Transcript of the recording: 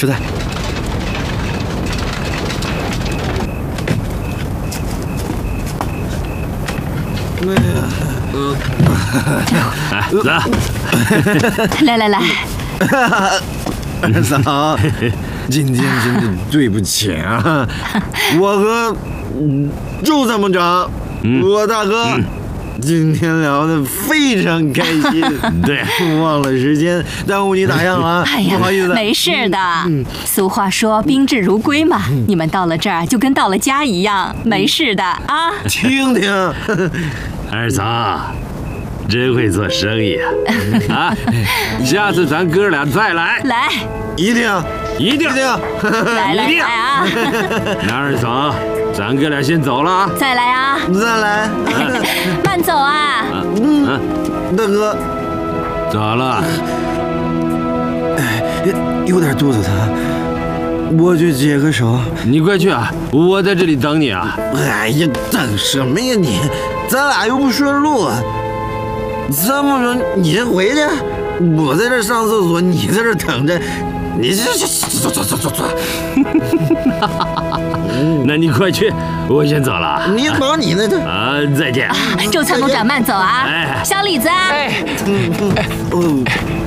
吃菜。 走。 来， 二嫂，今天真的对不起啊！我和周参谋长，我大哥。今天聊得非常开心， 对， 忘了时间，耽误你打烊了， 哎呀， 不好意思。 没事的。俗话说宾至如归嘛，你们到了这儿就跟到了家一样，没事的啊。 听听， 二嫂，真会做生意啊！啊，下次咱哥俩再来， 来， 一定， 一定， 来啊！ 那二嫂，咱哥俩先走了啊！ 再来啊！ 再来， 慢走啊！ 大哥， 走了。 有点肚子疼，我去解个手。 你快去啊，我在这里等你啊！ 哎呀，等什么呀你？咱俩又不顺路。参谋长，你先回去，我在这上厕所，你在这等着。你这走。 那你快去，我先走了。 你忙你的。 啊，再见。 周参谋长慢走啊！ 哎， 小李子。 哦。